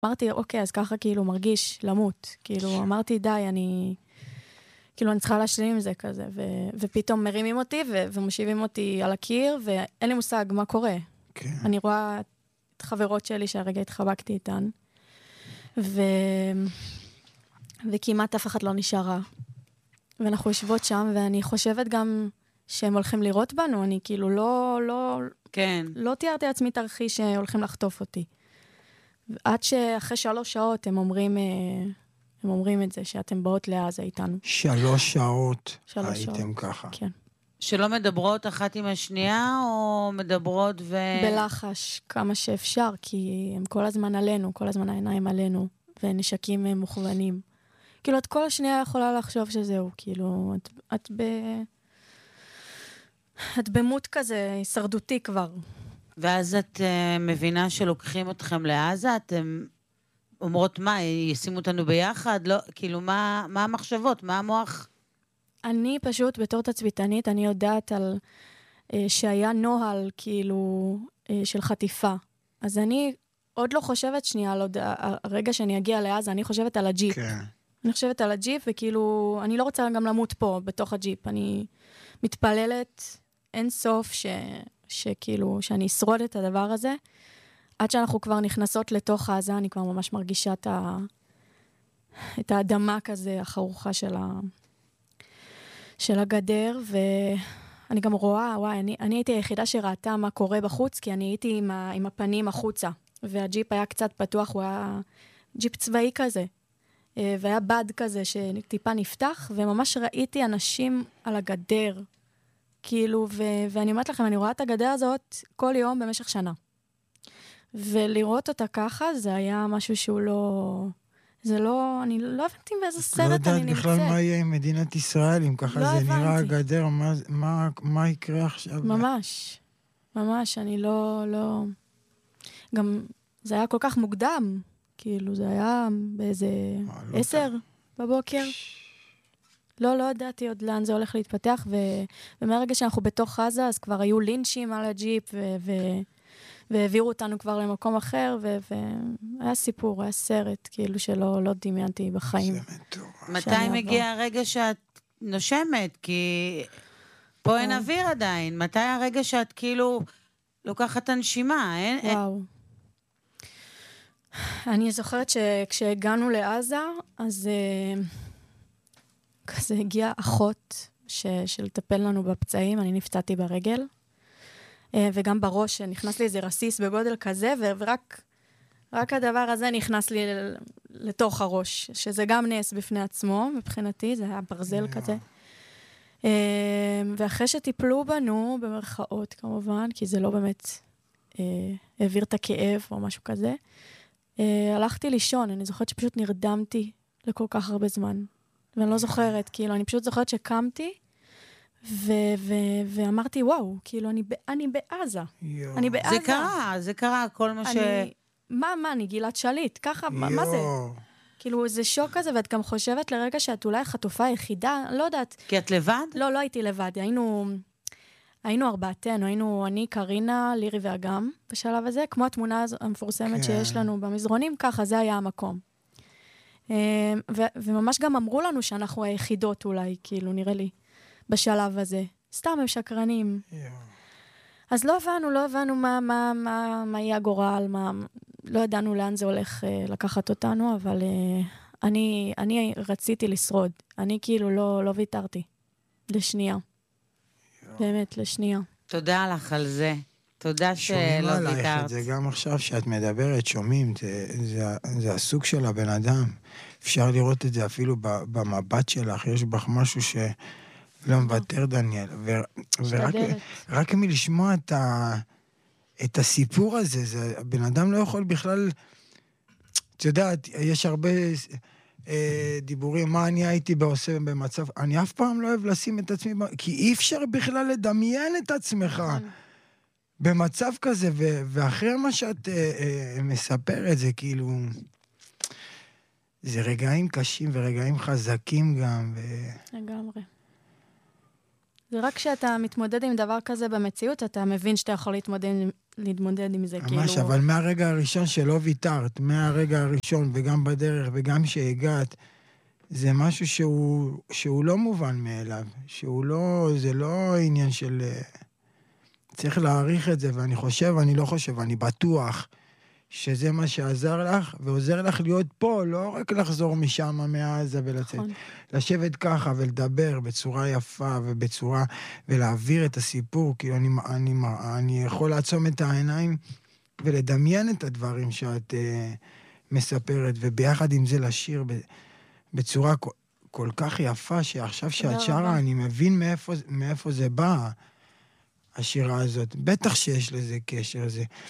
אמרתי, אוקיי, אז ככה כאילו מרגיש למות. כאילו, אמרתי, די, כאילו, אני צריכה להשלים עם זה כזה, ופתאום מרימים אותי, ומושיבים אותי על הקיר, ואין לי מושג מה קורה. כן. אני רואה את חברות שלי שהרגע התחבקתי איתן, וכמעט אף אחד לא נשארה. ואנחנו יושבות שם, ואני חושבת גם שהם הולכים לראות בנו, אני כאילו כן. לא תיארתי לעצמי תרחיש שהולכים לחטוף אותי. עד שאחרי 3 שעות הם אומרים את זה, שאתם באות לעזה איתנו. 3 שעות 3 הייתם שעות. ככה. כן. שלא מדברות אחת עם השנייה, או מדברות בלחש כמה שאפשר, כי הם כל הזמן עלינו, כל הזמן העיניים עלינו, ונשקים מוכוונים. כאילו, את כל השנייה יכולה לחשוב שזהו, כאילו, את במות כזה, הישרדותי כבר. ואז את מבינה שלוקחים אתכם לעזה, אתם אומרות מה, ישימו אותנו ביחד? לא, כאילו, מה המחשבות? מה המוח? אני פשוט, בתור תצפיתנית, אני יודעת על שהיה נוהל, כאילו, של חטיפה. אז אני עוד לא חושבת שנייה, על הרגע שאני אגיע לעזה, אני חושבת על הג'יפ. כן. אני חושבת על הג'יפ, וכאילו, אני לא רוצה גם למות פה, בתוך הג'יפ. אני מתפללת אין סוף שכאילו, שאני אשרוד את הדבר הזה. עד שאנחנו כבר נכנסות לתוך עזה, אני כבר ממש מרגישה את האדמה כזה, החרוכה של הגדר, ואני גם רואה, וואי, אני הייתי היחידה שראתה מה קורה בחוץ, כי אני הייתי עם הפנים החוצה, והג'יפ היה קצת פתוח, הוא היה ג'יפ צבאי כזה, והיה בד כזה שטיפה נפתח, וממש ראיתי אנשים על הגדר, כאילו, ואני אומרת לכם, אני רואה את הגדר הזאת כל יום במשך שנה. ולראות אותה ככה, זה היה משהו שהוא לא... זה לא... אני לא הבנתי באיזה סרט אני נמצאת. לא יודעת בכלל מה יהיה עם מדינת ישראל, אם ככה זה נראה הגדר, מה יקרה עכשיו? ממש. ממש, אני לא... גם זה היה כל כך מוקדם. כאילו, זה היה באיזה 10 בבוקר. לא ידעתי עוד לאן זה הולך להתפתח, ומהרגע שאנחנו בתוך עזה, אז כבר היו לינצ'ים על הג'יפ, והעבירו אותנו כבר למקום אחר, והיה סיפור, היה סרט, כאילו שלא דמיינתי בחיים. מתי מגיע הרגע שאת נושמת? כי פה אין אוויר עדיין. מתי הרגע שאת כאילו לוקחת הנשימה? וואו. אני זוכרת שכשהגענו לעזה, אז כזה הגיעה אחות שלטפל לנו בפצעים, אני נפצעתי ברגל, וגם בראש נכנס לי איזה רסיס בגודל כזה, ורק הדבר הזה נכנס לי לתוך הראש, שזה גם נס בפני עצמו, מבחינתי, זה היה ברזל כזה. ואחרי שטיפלו בנו, במרכאות כמובן, כי זה לא באמת העביר את הכאב או משהו כזה, הלכתי לישון, אני זוכרת שפשוט נרדמתי לכל כך הרבה זמן. ואני לא זוכרת, כאילו, אני פשוט זוכרת שקמתי, ואמרתי, וואו, כאילו, אני בעזה. אני בעזה. זה קרה, כל מה מה, אני גילת שליט, ככה, מה זה? כאילו, זה שוק כזה, ואת גם חושבת לרגע שאת אולי החטופה היחידה, לא יודעת. כי את לבד? לא הייתי לבד, היינו 4, היינו אני, קרינה, לירי ואגם, בשלב הזה, כמו התמונה המפורסמת שיש לנו במזרונים, ככה, זה היה המקום. וממש גם אמרו לנו שאנחנו היחידות אולי, כאילו, נראה לי, בשלב הזה. סתם הם שקרנים. אז לא הבנו מה יהיה הגורל, לא ידענו לאן זה הולך לקחת אותנו, אבל אני רציתי לשרוד. אני כאילו לא ויתרתי. לשנייה. באמת, לשנייה. תודה לך על זה. תודה שלא ויתרת. שומעים עלייך את זה גם עכשיו שאת מדברת, שומעים, זה הסוג של הבן אדם. אפשר לראות את זה אפילו במבט שלך, יש בך משהו שלא מוותר, דניאל. ורק מלשמוע את הסיפור הזה, הבן אדם לא יכול בכלל, את יודעת, יש הרבה דיבורים, מה אני הייתי עושה במצב, אני אף פעם לא אוהב לשים את עצמי, כי אי אפשר בכלל לדמיין את עצמך במצב כזה, ואחרי מה שאת מספרת, זה כאילו, זה רגעים קשים ורגעים חזקים גם. לגמרי. זה רק כשאתה מתמודד עם דבר כזה במציאות, אתה מבין שאתה יכול להתמודד עם זה, כאילו... ממש, אבל מהרגע הראשון שלא ויתרת, מהרגע הראשון וגם בדרך וגם שהגעת, זה משהו שהוא לא מובן מאליו, זה לא עניין של... צריך להעריך את זה, אני בטוח שזה מה שעזר לך, ועוזר לך להיות פה, לא רק לחזור משם, מעזה ולצאת. נכון. לשבת ככה ולדבר בצורה יפה ולהעביר את הסיפור, כאילו אני יכול לעצום את העיניים ולדמיין את הדברים שאת מספרת, וביחד עם זה לשיר בצורה כל כך יפה, שעכשיו שאת שרה, אני מבין מאיפה זה בא, השירה הזאת. בטח שיש לזה קשר,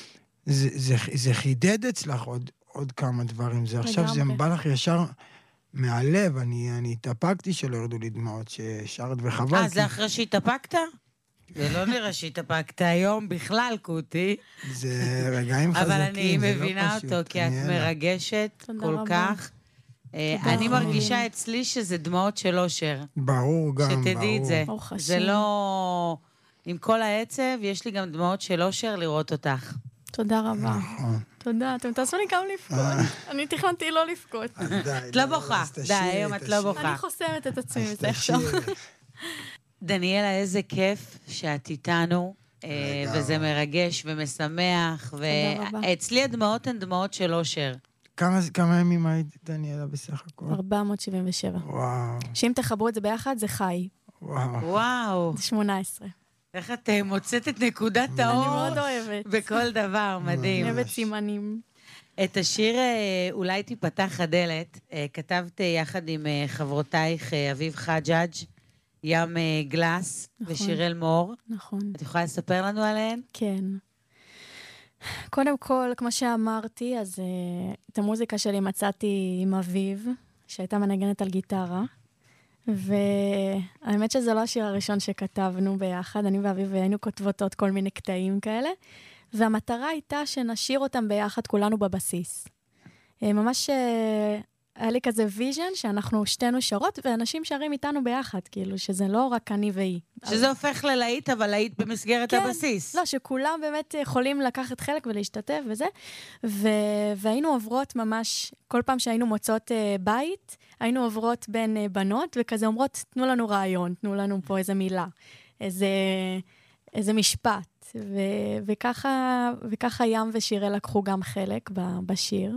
זה חידד אצלך עוד כמה דברים. זה עכשיו זה בא לך ישר מהלב, אני התאפקתי שלא ירדו לי דמעות ששרת וחבל. זה אחרי שהתאפקת? זה לא נראה שהתאפקת היום בכלל, קוטי. זה רגעים חזקים, אבל אני מבינה אותו, כי את מרגשת כל כך. אני מרגישה אצלי שזה דמעות של אושר. ברור גם, ברור. שתדעי את זה. זה לא... עם כל העצב, יש לי גם דמעות של אושר לראות אותך. תודה רבה. נכון. תודה, אתם תעשו לי גם לבכות. אני תכננתי לא לבכות. את לא בוכה. די, היום את לא בוכה. אני חוסמת את עצמי מזה עכשיו. דניאלה, איזה כיף שאת איתנו, וזה מרגש ומשמח, ואצלי הדמעות הן דמעות של אושר. כמה ימים היית, דניאלה, בסך הכל? 477. וואו. שאם תחברו את זה ביחד, זה חי. וואו. זה 18. איך את מוצאת את נקודת האור? אני מאוד אוהבת. בכל דבר, מדהים. אוהבת סימנים. את השיר אולי תיפתח הדלת, כתבת יחד עם חברותייך אביב חג'אג', ים גלס ושירל מור. נכון. את יכולה לספר לנו עליהן? כן. קודם כל, כמו שאמרתי, אז את המוזיקה שלי מצאתי עם אביב, שהייתה מנגנת על גיטרה. והאמת שזה לא השיר הראשון שכתבנו ביחד, אני ואביב היינו כותבות עוד כל מיני קטעים כאלה, והמטרה הייתה שנשיר אותם ביחד כולנו בבסיס. ממש היה לי כזה ויז'ן שאנחנו שתינו שרות, ואנשים שרים איתנו ביחד, כאילו שזה לא רק אני והיא. שזה הופך ללהיט, אבל להיט במסגרת הבסיס. לא, שכולם באמת יכולים לקחת חלק ולהשתתף וזה, והיינו עוברות ממש, כל פעם שהיינו מוצאות בית, היינו עוברות בין בנות, וכזה אומרות, תנו לנו רעיון, תנו לנו פה איזה מילה, איזה משפט, וככה ים ושירל לקחו גם חלק בשיר.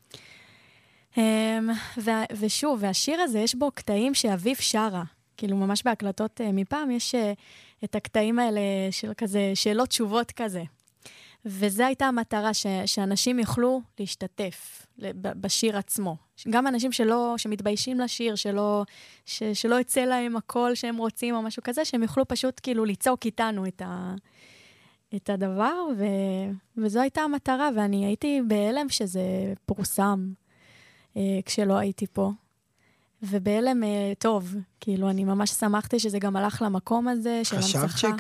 ושוב, והשיר הזה יש בו קטעים שאביב שרה, כאילו ממש בהקלטות מפעם יש את הקטעים האלה של כזה שאלות תשובות כזה. וזו הייתה המטרה שאנשים יוכלו להשתתף בשיר עצמו. גם אנשים שמתביישים לשיר, שלא יצא להם הכל שהם רוצים או משהו כזה, שהם יוכלו פשוט כאילו ליצוק איתנו את הדבר, וזו הייתה המטרה, ואני הייתי בהלם שזה פורסם כשלא הייתי פה. ובהלם טוב, כאילו אני ממש שמחתי שזה גם הלך למקום הזה של הנצחה. חשבת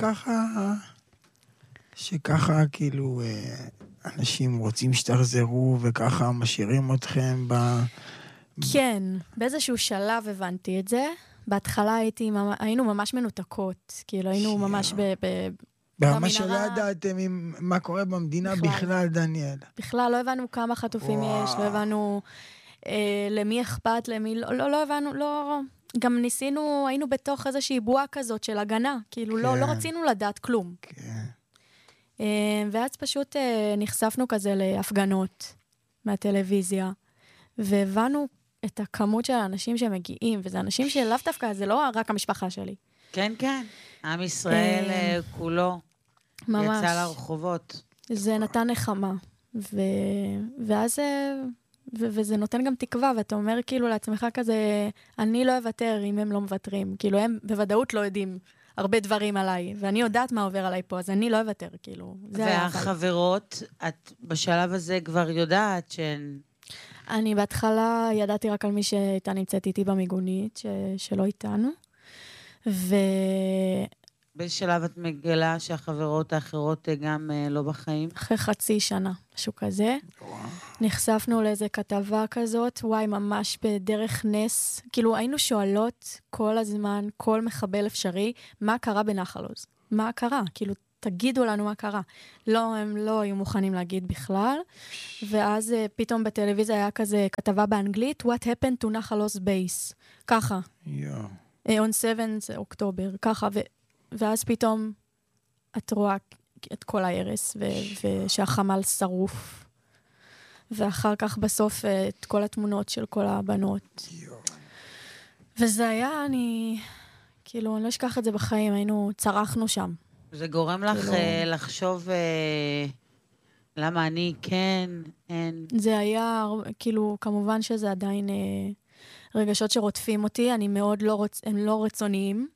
שככה כאילו אנשים רוצים שתחזרו וככה משאירים אתכם כן, באיזשהו שלב הבנתי את זה. בהתחלה היינו ממש מנותקות, כאילו היינו ממש ברמה שלא ידעתם מה קורה במדינה בכלל, דניאל. בכלל, לא הבנו כמה חטופים יש, לא הבנו למי אכפת, למי לא הבנו, לא... גם ניסינו, היינו בתוך איזושהי בועה כזאת של הגנה, כאילו לא רצינו לדעת כלום. כן. ואז פשוט נחשפנו כזה להפגנות מהטלוויזיה, והבנו את הכמות של האנשים שמגיעים, וזה אנשים שלאו דווקא, זה לא רק המשפחה שלי. כן, כן. עם ישראל כולו ממש. יצא לרחובות. זה נתן נחמה. ואז... וזה נותן גם תקווה, ואתה אומר כאילו לעצמך כזה, אני לא אוותר אם הם לא מוותרים. כאילו הם בוודאות לא יודעים הרבה דברים עליי, ואני יודעת מה עובר עליי פה, אז אני לא אוותר, כאילו. והחברות, את בשלב הזה כבר יודעת שהן... אני בהתחלה ידעתי רק על מי שהייתה נמצאת איתי במיגונית, שלא איתנו. באיזה שלב את מגלה שהחברות האחרות גם לא בחיים? אחרי חצי שנה, משהו כזה. נחשפנו לאיזה כתבה כזאת, וואי, ממש בדרך נס. כאילו, היינו שואלות כל הזמן, כל מחבל אפשרי, מה קרה בנחל עוז? מה קרה? כאילו, תגידו לנו מה קרה. לא, הם לא היו מוכנים להגיד בכלל. ואז פתאום בטלוויזיה היה כזה כתבה באנגלית, What happened to נחל עוז base? ככה. on 7 אוקטובר, ככה. ואז פתאום את רואה את כל ההרס, ושהחמל שרוף. ואחר כך בסוף את כל התמונות של כל הבנות. וזה היה, כאילו, אני לא אשכח את זה בחיים, צרחנו שם. זה גורם לך לחשוב למה אני כן, אין. זה היה, כאילו, כמובן שזה עדיין רגשות שרודפים אותי, הם לא רצוניים.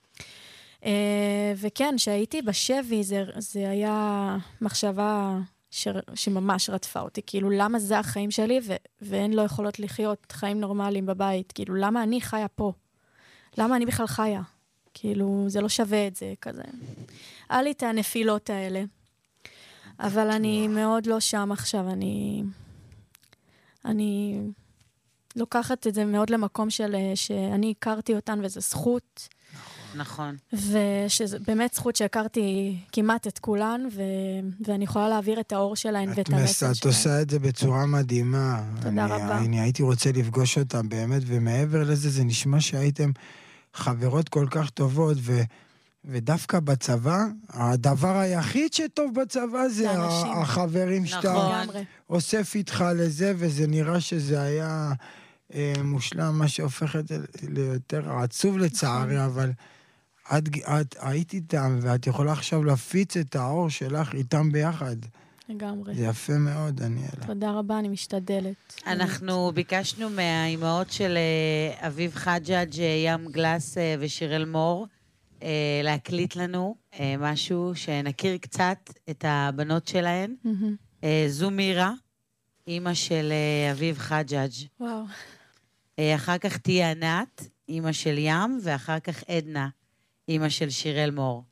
וכן, שהייתי בשבי, זה היה מחשבה שממש רדפה אותי. כאילו, למה זה החיים שלי, והן לא יכולות לחיות חיים נורמליים בבית? כאילו, למה אני חיה פה? למה אני בכלל חיה? כאילו, זה לא שווה את זה, כזה. היה לי את הנפילות האלה. אבל אני מאוד לא שם עכשיו, אני לוקחת את זה מאוד למקום שאני הכרתי אותן, וזו זכות. נכון. ושזה באמת זכות שהכרתי כמעט את כולן, ואני יכולה להעביר את האור שלהן ואת המסר שלהן. את עושה את זה בצורה מדהימה. תודה רבה. אני הייתי רוצה לפגוש אותם באמת, ומעבר לזה זה נשמע שהייתם חברות כל כך טובות, ודווקא בצבא, הדבר היחיד שטוב בצבא זה החברים שאתה אוסף איתך לזה, וזה נראה שזה היה מושלם, מה שהופך את זה ליותר עצוב לצערי, אבל את היית איתם, ואת יכולה עכשיו להפיץ את האור שלך איתם ביחד. לגמרי. זה יפה מאוד, דניאלה. תודה רבה, אני משתדלת. אנחנו ביקשנו מהאימהות של אביב חג'אג', ים גלס ושירל מור, להקליט לנו משהו שנכיר קצת את הבנות שלהן. זו מירה, אימא של אביב חג'אג'. וואו. אחר כך תהיה ענת, אימא של ים, ואחר כך עדנה, אימא של שירל מור.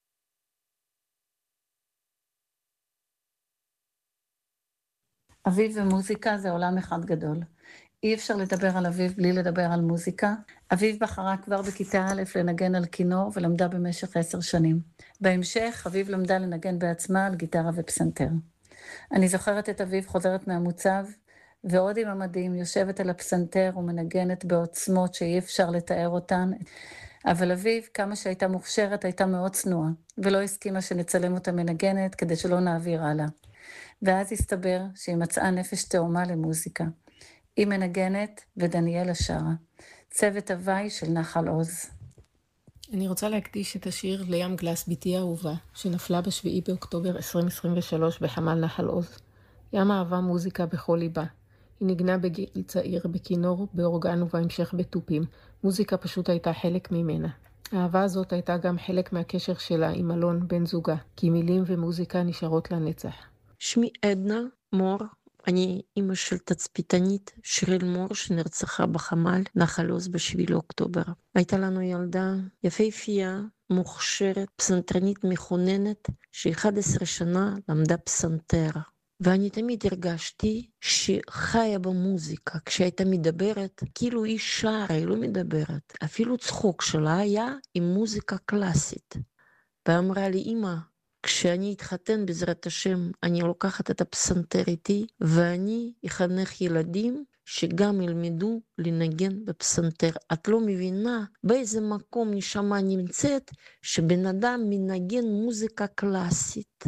אביב ומוזיקה זה עולם אחד גדול. אי אפשר לדבר על אביב בלי לדבר על מוזיקה. אביב בחרה כבר בכיתה א' לנגן על כינור ולמדה במשך 10 שנים. בהמשך אביב למדה לנגן בעצמה על גיטרה ופסנתר. אני זוכרת את אביב חוזרת מהמוצב, ועוד עם המדים יושבת על הפסנתר ומנגנת בעוצמות שאי אפשר לתאר אותן. אבל אביב, כמה שהייתה מוכשרת, הייתה מאוד צנועה, ולא הסכימה שנצלם אותה מנגנת כדי שלא נעביר הלאה. ואז הסתבר שהיא מצאה נפש תאומה למוזיקה. היא מנגנת ודניאלה שרה. צוות הוואי של נחל עוז. אני רוצה להקדיש את השיר לים גלס ביתי האהובה, שנפלה ב7 באוקטובר 2023 בחמ"ל נחל עוז. ים אהבה מוזיקה בכל ליבה. היא ניגנה בגיל צעיר, בכינור, באורגן ובהמשך בטופים. מוזיקה פשוט הייתה חלק ממנה. האהבה הזאת הייתה גם חלק מהקשר שלה עם אלון בן זוגה, כי מילים ומוזיקה נשארות לנצח. שמי עדנה מור, אני אמא של תצפיתנית שירל מור שנרצחה בחמ"ל נחל עוז ב7 לאוקטובר. הייתה לנו ילדה יפהפייה, מוכשרת, פסנתרנית מכוננת, ש11 שנה למדה פסנתר. ואני תמיד הרגשתי שחיה במוזיקה, כשהייתה מדברת, כאילו היא שרה, היא לא מדברת. אפילו צחוק שלה היה עם מוזיקה קלאסית. ואמרה לי, אמא, כשאני אתחתן בעזרת השם, אני לוקחת את הפסנתר איתי, ואני אחנך ילדים שגם ילמדו לנגן בפסנתר. את לא מבינה באיזה מקום נשמה נמצאת, שבן אדם מנגן מוזיקה קלאסית.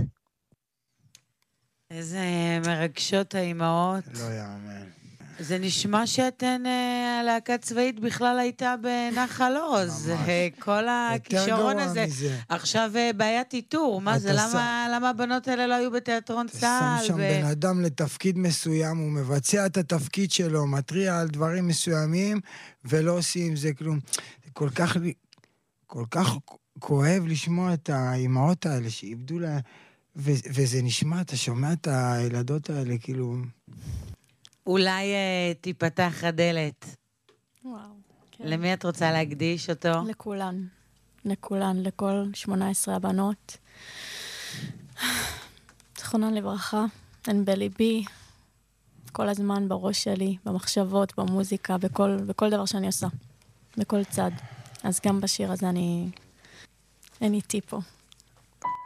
איזה מרגשות האימהות. לא יאמן. זה נשמע שאתן, הלהקה צבאית בכלל הייתה בנחל עוז. כל הכישרון הזה. עכשיו בעיית איתור. מה זה? למה הבנות האלה לא היו בתיאטרון צה"ל? אתה שם בן אדם לתפקיד מסוים, הוא מבצע את התפקיד שלו, מטריע על דברים מסוימים, ולא עושים זה כלום. כל כך כואב לשמוע את האימהות האלה שאיבדו לה... וזה נשמע, אתה שומע את הילדות האלה, כאילו... אולי תיפתח הדלת. וואו. כן. למי את רוצה להקדיש אותו? לכולן. לכולן, לכל 18 הבנות. זכרונן לברכה, הן בליבי, כל הזמן בראש שלי, במחשבות, במוזיקה, בכל דבר שאני עושה, בכל צד. אז גם בשיר הזה אין איתי פה.